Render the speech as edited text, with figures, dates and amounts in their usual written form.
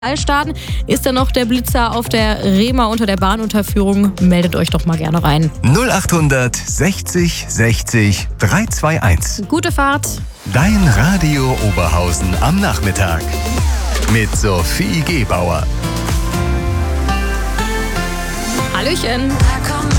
Starten. Ist da noch der Blitzer auf der Rema unter der Bahnunterführung? Meldet euch doch mal gerne rein. 0800 60 60 321. Gute Fahrt. Dein Radio Oberhausen am Nachmittag. Mit Sophie Gebauer. Hallöchen.